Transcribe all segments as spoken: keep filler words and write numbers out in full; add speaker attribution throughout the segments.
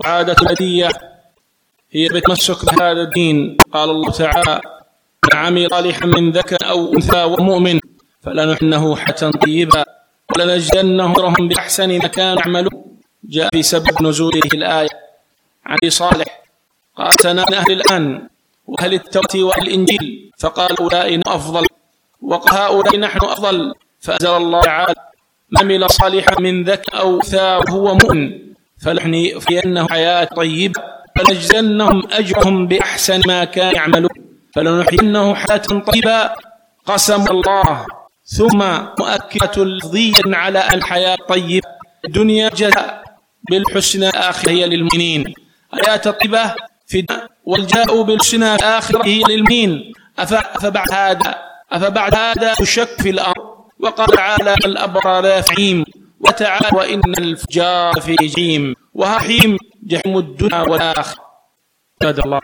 Speaker 1: والسعادة الأبدية هي بالتمسك بهذا الدين. قال الله تعالى: من عمل صالحا من ذكر أو أنثى ومؤمن فلنحيينه حياة طيبة ولنجزينهم أجرهم بأحسن ما كانوا يعملون. جاء في سبب نزول الآية عن أبي صالح قال: سنان أهل الآن وأهل التوراة وأهل الإنجيل، فقال: أولئك أفضل وقال: هؤلاء نحن أفضل. فأنزل الله تعالى: من عمل صالحا من ذكر أو أنثى وهو مؤمن فلنحيينه حياة طيبة فلنجزينهم أجرهم بأحسن ما كانوا يعملون. فلنحيينه حياة طيبة قسم الله ثم مؤكدة لفظيا على الحياة الطيبة. الدنيا جزاء بالحسنى، الآخرة هي للمؤمنين. حياة طيبة في الدنيا والجزاء بالحسنى الآخرة هي للمؤمنين. أفبعد هذا أفبعد هذا تشك في الأمر. وقال تعالى: الأبرار في نعيم، وتعالى: وإن الفجار في جحيم، وهحيم جحيم الدنيا والآخرة. عباد الله،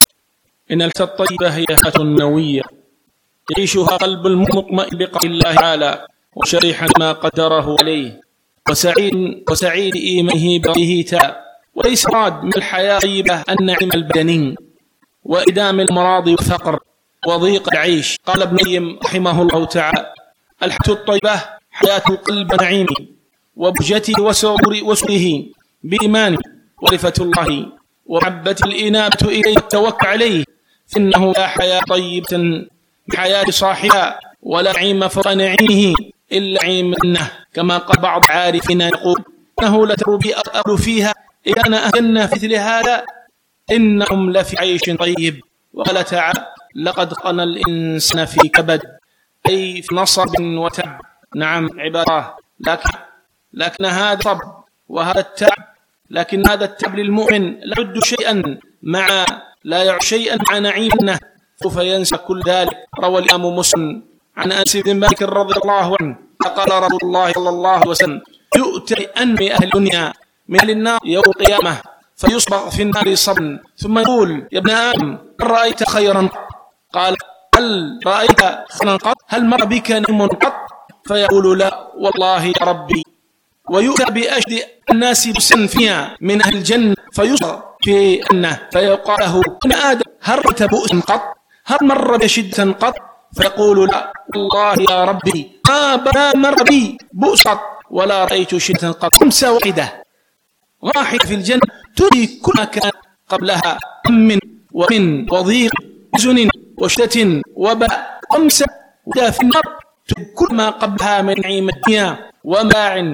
Speaker 1: إن الحياة الطيبة هي حياة نوية يعيشها قلب المطمئن بقضاء الله تعالى وشريحا ما قدره عليه وسعيد وسعيد إيمانه به تعالى. وليس مراد من الحياة الطيبة النعيم البدني وإدام المراض والفقر وضيق العيش. قال ابن القيم رحمه الله تعالى: الحياة الطيبة حياة القلب نعيم وبهجته وسره بإيمانه ورفة الله ومحبة الإنابة إليه والتوكل عليه، فإنه لا حياة طيبة بحياة صاحبها ولا نعيم فوق نعيمه إلا نعيم الجنة، كما قال بعض عارفين يقول: إنه لتربي أقل فيها إذا أنا أهلنا في مثل هذا إنهم لفي عيش طيب. وقال تعالى: لقد خلقنا الإنسان في كبد، أي في نصب وتعب. نعم عباد الله، لكن لكن هذا الصب وهذا التعب لكن هذا التعب للمؤمن لا يعد شيئا مع لا يعد شيئا مع نعيمه، سوف ينسى كل ذلك. روى الإمام مسلم عن أنس بن مالك رضي الله عنه قال: رسول الله صلى الله عليه وسلم: يؤتى أنمي أهل الدنيا من أهل النار يوم القيامة فيصبغ في النار صبا، ثم يقول: يا ابن آدم، هل رأيت خيرا؟ قال: هل رأيت خيرا قط؟ هل مر بك نعيم قط؟ فيقول: لا والله يا ربي. ويؤتى بأشد الناس بؤسا فيها من أهل الجنة فيصبغ في الجنة فيقال له: ابن آدم، هل رأيت بؤسا قط؟ هل مر بشدة قط؟ فيقول: لا والله يا ربي ما مر بي بؤس قط ولا رأيت شدة قط. خمسة واحدة واحدة في الجنة تدري كل ما كان قبلها من ومن وضيق وحزن وشدة وباء. خمسة واحدة في النار تدري كل ما قبلها من نعيم الدنيا وماع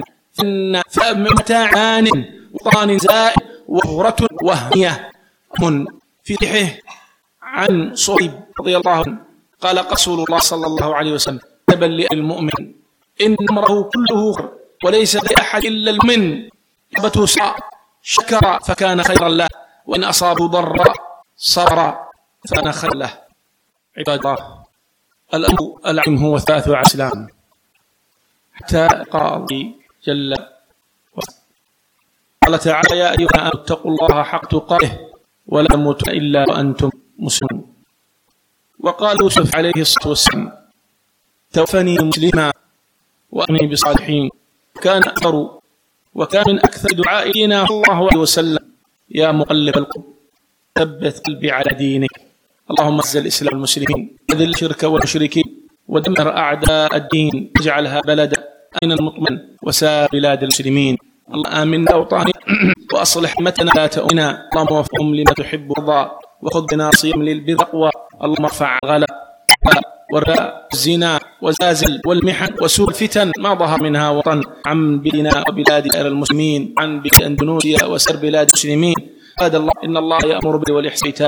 Speaker 1: فمتاعان وطعن زائد وغرة وهمية. من في صحيح عن صهيب رضي الله عنه قال: رسول الله صلى الله عليه وسلم: تبل المؤمن إن أمره كله خير وليس لأحد إلا المؤمن أصابته سراء شكر فكان خيرا له، وإن أصابه ضراء صبر فكان خيرا له. عباد الله، الأمر العظيم هو ثلاث أسلام حتى قاضي جل وعلا. قال تعالى: يا أيها الناس اتقوا الله حق تقاته ولا تموتن إلا وأنتم مسلمون. وقال يوسف عليه الصلاة والسلام: توفني مسلما وأمني بالصالحين. كان أكثر وكان من أكثر دعائنا صلى الله عليه وسلم: يا مقلب القلوب ثبت قلبي على دينك. اللهم اعز الإسلام والمسلمين وذل الشرك والمشركين ودمر أعداء الدين، اجعلها بلدا أمنا مطمئنا وسائر بلاد المسلمين. اللهم آمنا أوطاننا وأصلح أمتنا لا تؤمنا. اللهم وفقهم لما تحب وترضى وخذ بناصيهم للبر والتقوى. اللهم ارفع الغلا والربا والزنا والزلازل والمحن وسوء الفتن ما ظهر منها وطن عن بلادنا وبلاد المسلمين، عن بلاد اندونيسيا وسائر بلاد المسلمين. عباد الله، إن الله يأمر بالعدل والإحسان